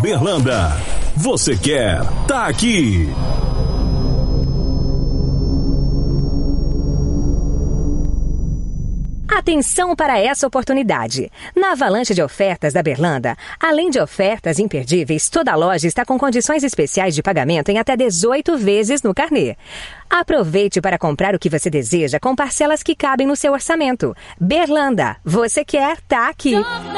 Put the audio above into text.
Berlanda. Você quer, tá aqui. Atenção para essa oportunidade. Na avalanche de ofertas da Berlanda, além de ofertas imperdíveis, toda a loja está com condições especiais de pagamento em até 18 vezes no carnê. Aproveite para comprar o que você deseja com parcelas que cabem no seu orçamento. Berlanda, você quer, tá aqui.